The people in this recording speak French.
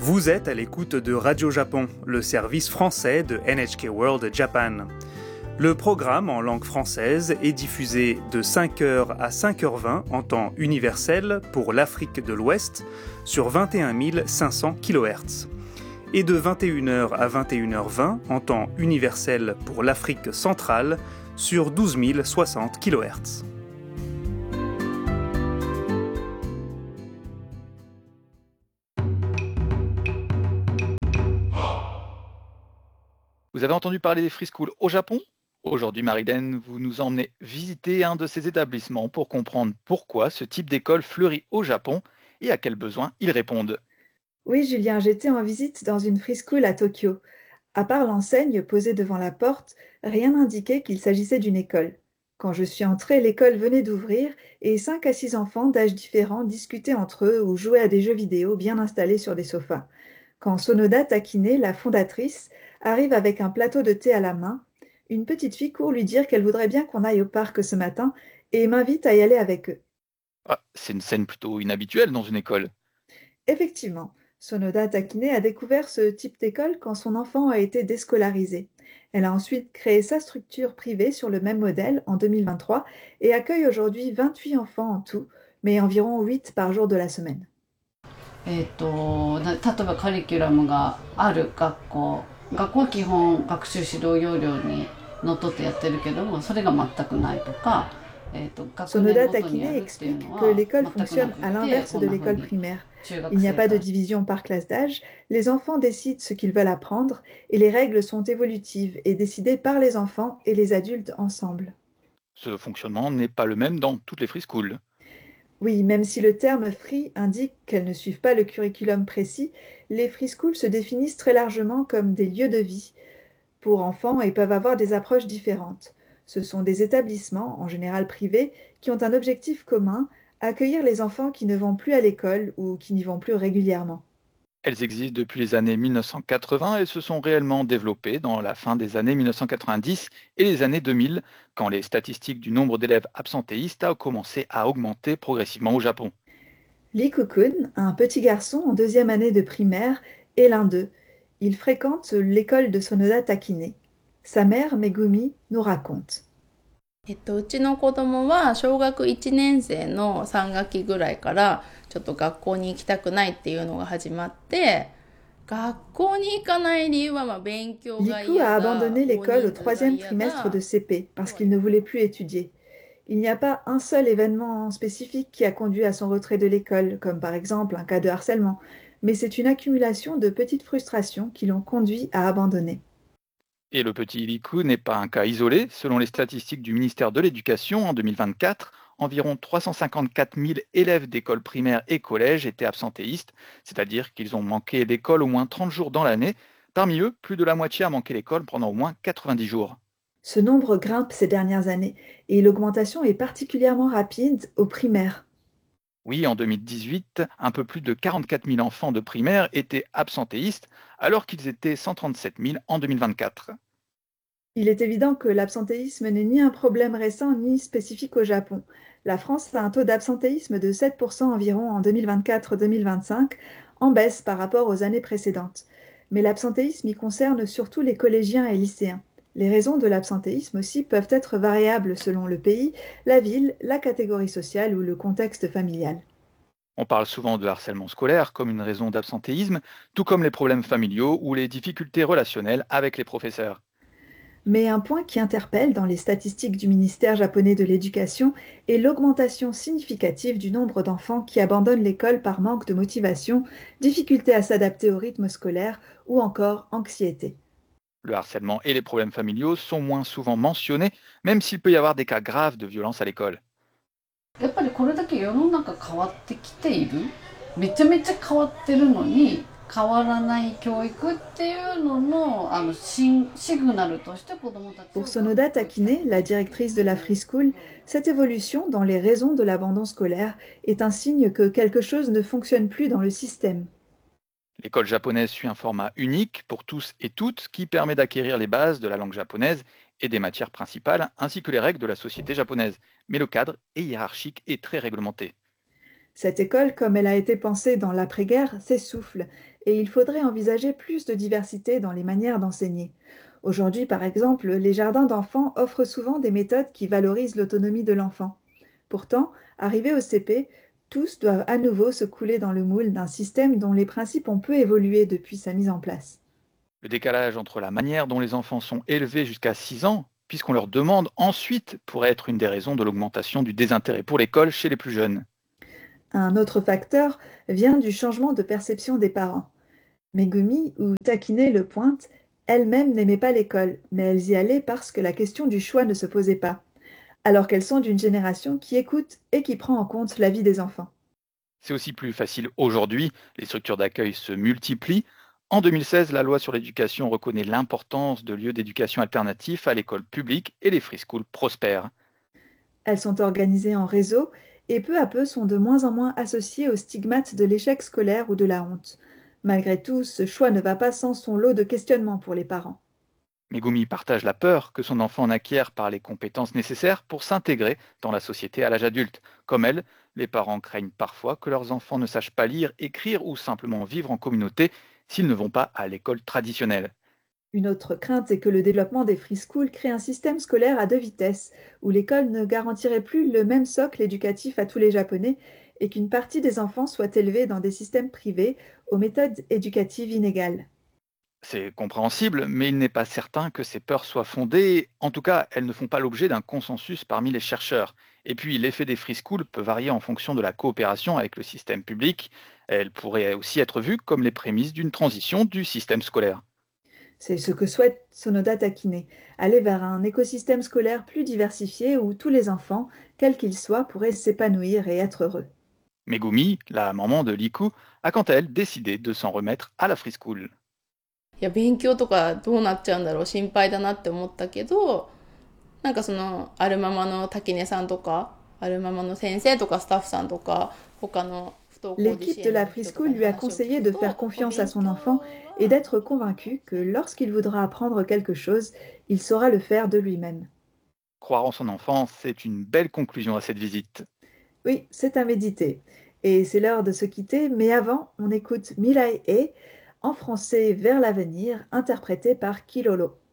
Vous êtes à l'écoute de Radio Japon, le service français de NHK World Japan. Le programme en langue française est diffusé de 5h à 5h20 en temps universel pour l'Afrique de l'Ouest sur 21 500 kHz et de 21h à 21h20 en temps universel pour l'Afrique centrale sur 12 060 kHz. Vous avez entendu parler des free schools au Japon ? Aujourd'hui, Marilène, vous nous emmenez visiter un de ces établissements pour comprendre pourquoi ce type d'école fleurit au Japon et à quels besoins ils répondent. Oui, Julien, j'étais en visite dans une free school à Tokyo. À part l'enseigne posée devant la porte, rien n'indiquait qu'il s'agissait d'une école. Quand je suis entrée, l'école venait d'ouvrir et 5 à 6 enfants d'âges différents discutaient entre eux ou jouaient à des jeux vidéo bien installés sur des sofas. Quand Sonoda Takine, la fondatrice, arrive avec un plateau de thé à la main, une petite fille court lui dire qu'elle voudrait bien qu'on aille au parc ce matin et m'invite à y aller avec eux. Ah, c'est une scène plutôt inhabituelle dans une école. Effectivement, Sonoda Takine a découvert ce type d'école quand son enfant a été déscolarisé. Elle a ensuite créé sa structure privée sur le même modèle en 2023 et accueille aujourd'hui 28 enfants en tout, mais environ 8 par jour de la semaine. 例えばカリキュラムがある学校は基本学習指導要領にのっとってやってるけどもそれが全くないとか、 Sonoda Takine explique que l'école fonctionne à l'inverse de l'école primaire. Il n'y a pas de division par classe d'âge, les enfants décident ce qu'ils veulent apprendre et les règles sont évolutives et décidées par les enfants et les adultes ensemble. Ce fonctionnement n'est pas le même dans toutes les free schools. Oui, même si le terme free indique qu'elles ne suivent pas le curriculum précis, les free schools se définissent très largement comme des lieux de vie pour enfants et peuvent avoir des approches différentes. Ce sont des établissements, en général privés, qui ont un objectif commun, accueillir les enfants qui ne vont plus à l'école ou qui n'y vont plus régulièrement. Elles existent depuis les années 1980 et se sont réellement développées dans la fin des années 1990 et les années 2000, quand les statistiques du nombre d'élèves absentéistes a commencé à augmenter progressivement au Japon. Lee Kukun, un petit garçon en 2e année de primaire, est l'un d'eux. Il fréquente l'école de Sonoda Takine. Sa mère, Megumi, nous raconte. うちの子供は小学1年生の3学期ぐらいからちょっと学校に行きたくないっていうのが始まって、学校に行かない理由は勉強が Liku 嫌 a だ、 abandonné 大 l'école au 人数が 3e 嫌 trimestre de だ。 CP parce qu'il ne voulait plus étudier. Il n'y a pas un seul événement spécifique qui a conduit à son retrait de l'école, comme par exemple un cas de harcèlement, mais c'est une accumulation de petites frustrations qui l'ont conduit à abandonner. Et le petit Iliku n'est pas un cas isolé. Selon les statistiques du ministère de l'Éducation, en 2024, environ 354 000 élèves d'écoles primaires et collèges étaient absentéistes, c'est-à-dire qu'ils ont manqué l'école au moins 30 jours dans l'année. Parmi eux, plus de la moitié a manqué l'école pendant au moins 90 jours. Ce nombre grimpe ces dernières années et l'augmentation est particulièrement rapide au primaire. Oui, en 2018, un peu plus de 44 000 enfants de primaire étaient absentéistes, alors qu'ils étaient 137 000 en 2024. Il est évident que l'absentéisme n'est ni un problème récent ni spécifique au Japon. La France a un taux d'absentéisme de 7% environ en 2024-2025, en baisse par rapport aux années précédentes. Mais l'absentéisme y concerne surtout les collégiens et lycéens. Les raisons de l'absentéisme aussi peuvent être variables selon le pays, la ville, la catégorie sociale ou le contexte familial. On parle souvent de harcèlement scolaire comme une raison d'absentéisme, tout comme les problèmes familiaux ou les difficultés relationnelles avec les professeurs. Mais un point qui interpelle dans les statistiques du ministère japonais de l'Éducation est l'augmentation significative du nombre d'enfants qui abandonnent l'école par manque de motivation, difficulté à s'adapter au rythme scolaire ou encore anxiété. Le harcèlement et les problèmes familiaux sont moins souvent mentionnés, même s'il peut y avoir des cas graves de violence à l'école. やっぱりこれだけ世の中変わってきているめちゃめちゃ変わってるのに変わらない教育っていうののシグナルとして子どもたち Pour Sonoda Takine, la directrice de la Free School, cette évolution dans les raisons de l'abandon scolaire est un signe que quelque chose ne fonctionne plus dans le système. L'école japonaise suit un format unique pour tous et toutes qui permet d'acquérir les bases de la langue japonaise et des matières principales, ainsi que les règles de la société japonaise. Mais le cadre est hiérarchique et très réglementé. Cette école, comme elle a été pensée dans l'après-guerre, s'essouffle et il faudrait envisager plus de diversité dans les manières d'enseigner. Aujourd'hui, par exemple, les jardins d'enfants offrent souvent des méthodes qui valorisent l'autonomie de l'enfant. Pourtant, arrivés au CP, tous doivent à nouveau se couler dans le moule d'un système dont les principes ont peu évolué depuis sa mise en place. Le décalage entre la manière dont les enfants sont élevés jusqu'à 6 ans, puisqu'on leur demande ensuite, pourrait être une des raisons de l'augmentation du désintérêt pour l'école chez les plus jeunes. Un autre facteur vient du changement de perception des parents. Megumi ou taquiner le pointe, elles-mêmes n'aimaient pas l'école, mais elles y allaient parce que la question du choix ne se posait pas, alors qu'elles sont d'une génération qui écoute et qui prend en compte la vie des enfants. C'est aussi plus facile aujourd'hui, les structures d'accueil se multiplient. En 2016, la loi sur l'éducation reconnaît l'importance de lieux d'éducation alternatifs à l'école publique et les free schools prospèrent. Elles sont organisées en réseau et peu à peu sont de moins en moins associées au stigmate de l'échec scolaire ou de la honte. Malgré tout, ce choix ne va pas sans son lot de questionnements pour les parents. Megumi partage la peur que son enfant n'acquiert par les compétences nécessaires pour s'intégrer dans la société à l'âge adulte. Comme elle, les parents craignent parfois que leurs enfants ne sachent pas lire, écrire ou simplement vivre en communauté s'ils ne vont pas à l'école traditionnelle. Une autre crainte est que le développement des free schools crée un système scolaire à deux vitesses, où l'école ne garantirait plus le même socle éducatif à tous les Japonais et qu'une partie des enfants soit élevée dans des systèmes privés aux méthodes éducatives inégales. C'est compréhensible, mais il n'est pas certain que ces peurs soient fondées. En tout cas, elles ne font pas l'objet d'un consensus parmi les chercheurs. Et puis, l'effet des free schools peut varier en fonction de la coopération avec le système public. Elle pourrait aussi être vue comme les prémices d'une transition du système scolaire. C'est ce que souhaite Sonoda Takine, aller vers un écosystème scolaire plus diversifié où tous les enfants, quels qu'ils soient, pourraient s'épanouir et être heureux. Megumi, la maman de Liku, a quant à elle décidé de s'en remettre à la free school. いや、勉強とかどうなっちゃうんだろう、心配だなって思ったけど、なんかその、アルママの滝根さんとか、アルママの先生とかスタッフさんとか、他の不登校自 L'équipe 支 de 援 la の Free 人と School かに lui a 話を聞 conseillé く de と、 faire confiance à 勉 son 強 enfant et は d'être convaincu que lorsqu'il voudra apprendre quelque chose, il saura le faire de lui-même. Croire en son enfant, c'est une belle conclusion à cette visite. Oui, c'est à méditer. Et c'est l'heure de se quitter, mais avant, on écoute Mirai E en français Vers l'avenir, interprété par Kilolo.